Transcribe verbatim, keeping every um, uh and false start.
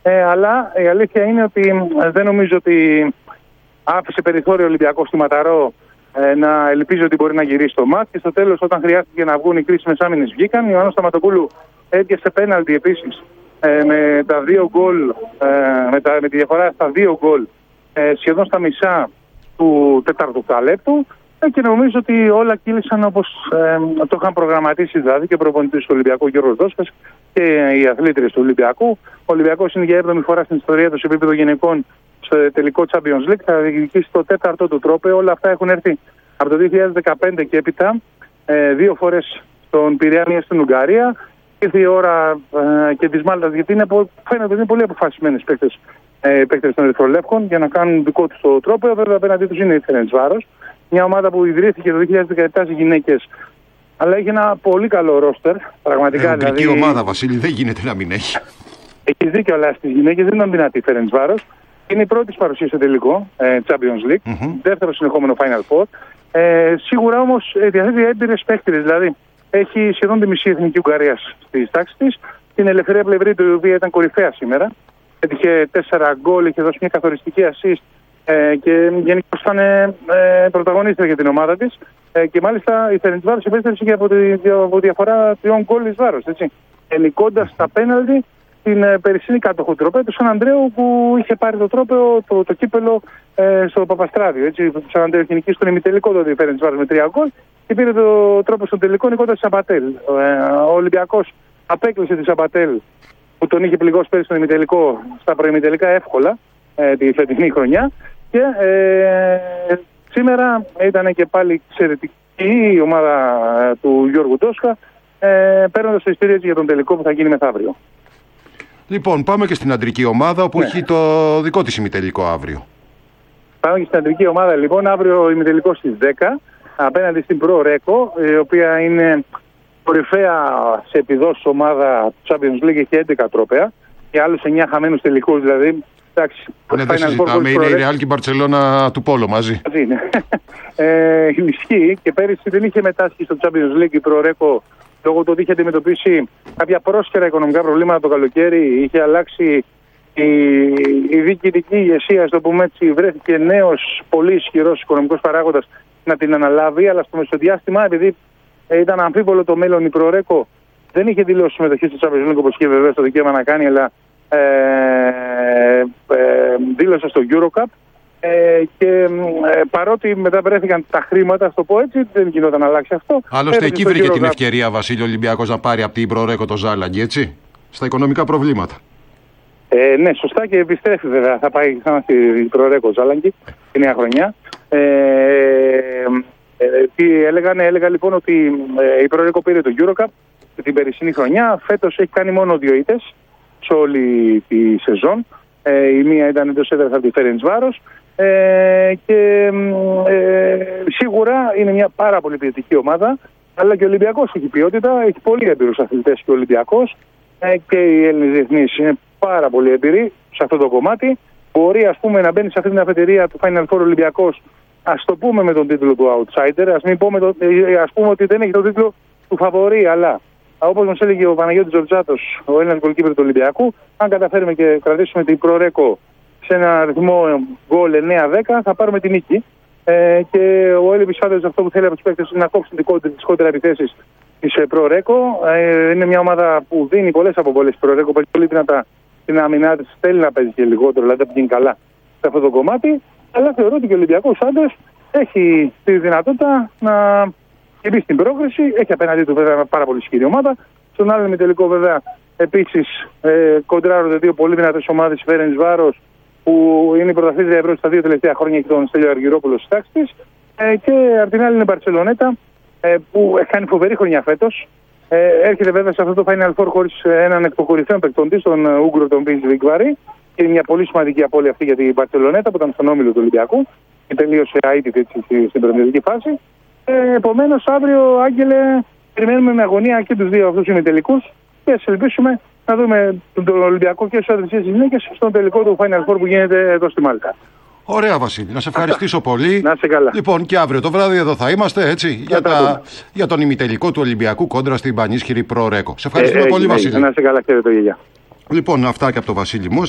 Ε, αλλά η αλήθεια είναι ότι δεν νομίζω ότι άφησε περιθώριο ο Ολυμπιακός στη Ματαρό ε, να ελπίζει ότι μπορεί να γυρίσει το μάτς. Και στο τέλος, όταν χρειάστηκε να βγουν οι κρίσιμες άμυνες, βγήκαν. Ο Ιωάννης Σταματοπούλου έπιασε πέναλτι επίσης ε, με τα δύο γκολ, ε, με, τα, με τη διαφορά στα δύο γκολ ε, σχεδόν στα μισά του τέταρτου λεπτού. Ε, και νομίζω ότι όλα κύλησαν όπως ε, το είχαν προγραμματίσει δηλαδή και ο προπονητής του Ολυμπιακού Γιώργος Δόσκας και οι αθλήτριες του Ολυμπιακού. Ο Ολυμπιακός είναι για έβδομη φορά στην ιστορία του σε επίπεδο γυναικών στο τελικό Champions League. Θα διεκδικήσει το τέταρτο του τρόπαιο. Όλα αυτά έχουν έρθει από το δύο χιλιάδες δεκαπέντε και έπειτα, ε, δύο φορές στον Πειραιά, μία στην Ουγγαρία. Ήρθε η ώρα ε, και της Μάλτας, γιατί είναι, φαίνεται ότι είναι πολύ αποφασισμένες παίκτες, ε, παίκτες των Ερυθρολεύκων για να κάνουν δικό τους το τρόπαιο. Βέβαια, απέναντί τους είναι η Φερεντσβάρος, μια ομάδα που ιδρύθηκε το δύο χιλιάδες δεκαεπτά σε γυναίκες, αλλά έχει ένα πολύ καλό ρόστερ. Πραγματικά. Ε, δηλαδή, ομάδα, Βασίλη, δεν γίνεται να μην έχει. Έχει δίκιο, αλλά στις γυναίκες δεν ήταν δυνατή η Φερεντσβάρος. Είναι η πρώτη παρουσία σε τελικό ε, Champions League, mm-hmm. δεύτερο συνεχόμενο Final Four. Ε, σίγουρα όμως ε, διαθέτει έμπειρες παίκτες, δηλαδή έχει σχεδόν τη μισή εθνική Ουγγαρίας στις τάξεις της. Την Ελευθερία Πλευρίτου, η οποία ήταν κορυφαία σήμερα. Έτυχε τέσσερα γκολ, είχε δώσει μια καθοριστική assist ε, και γενικώς ήταν ε, πρωταγωνίστρια για την ομάδα της. Ε, και μάλιστα η Φερεντσβάρος επέστρεψε και από τη από διαφορά τριών γκολ εις βάρος. Νικώντας τα πέναλτι την ε, περσίνη κάτοχο τρόπαιο του Σαν Αντρέου, που είχε πάρει το τρόπαιο, το, το κύπελο ε, στο Παπαστράδιο. Έτσι, το Σαν Αντρέου είχε νικήσει στον ημιτελικό τότε η Φερεντσβάρος με τρία γκολ και πήρε το τρόπο στον τελικό νικώντας τη Σαμπατέλ. Ε, ο Ολυμπιακός απέκλεισε τη Σαμπατέλ που τον είχε πληγώσει πέρυσι στον ημιτελικό, στα προημιτελικά εύκολα ε, τη φετινή χρονιά. Και ε, σήμερα ήταν και πάλι εξαιρετική η ομάδα ε, του Γιώργου Ντόσκα, ε, παίρνοντας το ειστήριο για τον τελικό που θα γίνει μεθαύριο. Λοιπόν, πάμε και στην αντρική ομάδα, όπου ναι. έχει το δικό της ημιτελικό αύριο. Πάμε και στην αντρική ομάδα, λοιπόν, αύριο ημιτελικό στις δέκα, απέναντι στην Pro Reco, η οποία είναι κορυφαία σε επιδόσεις ομάδα του Champions League, έχει έντεκα τρόπαια και άλλους εννιά χαμένους τελικούς, δηλαδή. Εντάξει, ναι, δεν συζητάμε, είναι η Real και η Μπαρτσελώνα του Πόλο μαζί. Μαζί είναι. ε, ισχύει, και πέρυσι δεν είχε μετάσχει στο Champions League η Pro Reco, λόγω του ότι είχε αντιμετωπίσει κάποια πρόσκαιρα οικονομικά προβλήματα το καλοκαίρι. Είχε αλλάξει η, η διοικητική ηγεσία, στο πούμε έτσι, βρέθηκε νέος πολύ ισχυρός οικονομικός παράγοντας να την αναλάβει, αλλά στο μεσοδιάστημα, επειδή ήταν αμφίβολο το μέλλον, η Pro Reco δεν είχε δηλώσει συμμετοχή στο Champions League, όπως είχε βεβαίως το δικαίωμα να κάνει, αλλά ε, ε, δήλωσε στο Eurocup. Ε, και ε, παρότι μετά βρέθηκαν τα χρήματα, στο πω έτσι, δεν γινόταν να αλλάξει αυτό. Άλλωστε εκεί βρήκε την ευκαιρία, Βασίλη, ο Ολυμπιακός να πάρει από την Pro Reco το Ζάλαγκη, έτσι, στα οικονομικά προβλήματα. Ε, ναι, σωστά, και επιστρέφει βέβαια. Θα πάει ξανά στη Pro Reco Ζάλαγκη τη νέα χρονιά. Ε, ε, τι έλεγανε, έλεγα λοιπόν ότι ε, η Pro Reco πήρε το Eurocup την περσινή χρονιά. Φέτος έχει κάνει μόνο δύο ήττες σε όλη τη σεζόν. Ε, η μία ήταν εντός έδρας από τη Φερεντσβάρος. Ε, και ε, σίγουρα είναι μια πάρα πολύ ποιοτική ομάδα, αλλά και ο Ολυμπιακός έχει ποιότητα, έχει πολύ έμπειρους αθλητές και ο Ολυμπιακός, ε, και οι Έλληνες διεθνείς είναι πάρα πολύ έμπειροι σε αυτό το κομμάτι. Μπορεί, ας πούμε, να μπαίνει σε αυτή την αφετηρία του Final Four Ολυμπιακός, ας το πούμε, με τον τίτλο του outsider, ας μην πούμε, το, ας πούμε ότι δεν έχει τον τίτλο του φαβορί, αλλά όπως μας έλεγε ο Παναγιώτης Τζορτζάτος, ο Έλληνας γκολκίπερ του Ολυμπιακού, αν καταφέρουμε και κρατήσουμε την Pro Reco σε ένα ρυθμό γκολ εννέα δέκα, θα πάρουμε την νίκη. Ε, και ο Έλληνας Φάδερς αυτό που θέλει από τους παίκτες είναι να κόψουν τις κόντρα επιθέσεις της Pro Reco. Ε, είναι μια ομάδα που δίνει πολλές αποβολές Pro Reco, παίζει πολύ δυνατά την άμυνά της, θέλει να παίζει και λιγότερο, δηλαδή να πηγαίνει καλά σε αυτό το κομμάτι. Αλλά θεωρώ ότι και ο Ολυμπιακός άντρας έχει τη δυνατότητα να μπει στην πρόκριση. Έχει απέναντί του βέβαια πάρα πολύ ισχυρή ομάδα. Στον άλλο ημιτελικό βέβαια επίσης ε, κοντράρονται δύο πολύ δυνατές ομάδες, η Φερεντσβάρος, που είναι η πρωταθλήτρια Ευρώπης στα δύο τελευταία χρόνια και τον Στέλιο Αργυρόπουλο στις τάξεις της. Ε, και απ' την άλλη είναι η Μπαρτσελονέτα, ε, που έχει κάνει φοβερή χρονιά φέτος. Ε, έρχεται βέβαια σε αυτό το Final Four χωρίς έναν εκ των κορυφαίων παικτών της, τον Ούγκρο, τον Πίνς Βικβάρη. Και είναι μια πολύ σημαντική απώλεια αυτή για την Μπαρτσελονέτα, που ήταν στον όμιλο του Ολυμπιακού και τελείωσε αίτητη στην προημιτελική φάση. Ε, επομένως, αύριο, Άγγελε, περιμένουμε με αγωνία και τους δύο αυτούς ημιτελικούς και ας ελπίσουμε να δούμε τον Ολυμπιακό και στους αδερφές της γυναίκες στον τελικό του Final Four που γίνεται εδώ στη Μάλτα. Ωραία, Βασίλη. Να σε ευχαριστήσω Αυτά. πολύ. Να σε καλά. Λοιπόν, και αύριο το βράδυ εδώ θα είμαστε, έτσι, για, τα, για τον ημιτελικό του Ολυμπιακού κόντρα στην πανίσχυρη Pro Reco. Σε ευχαριστούμε ε, πολύ, ε, Βασίλη. Να σε καλά, χαίρετε, γεια. Λοιπόν, αυτά και από το Βασίλη Μόση.